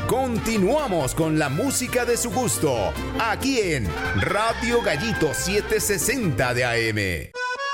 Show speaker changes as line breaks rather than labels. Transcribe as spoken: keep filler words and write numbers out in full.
Continuamos con la música de su gusto, aquí en Radio Gallito setecientos sesenta de A M.